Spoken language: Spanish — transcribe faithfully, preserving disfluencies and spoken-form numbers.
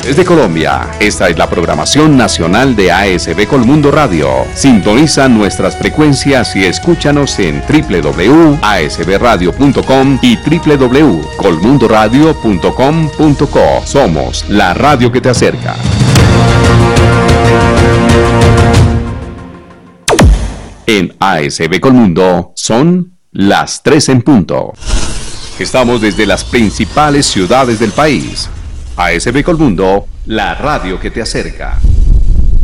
Desde Colombia, esta es la programación nacional de A S B Colmundo Radio. Sintoniza nuestras frecuencias y escúchanos en doble u doble u doble u punto a s b radio punto com y doble u doble u doble u punto colmundo radio punto com punto co. Somos la radio que te acerca. En A S B Colmundo son las tres en punto. Estamos desde las principales ciudades del país. A S B Colmundo, la radio que te acerca.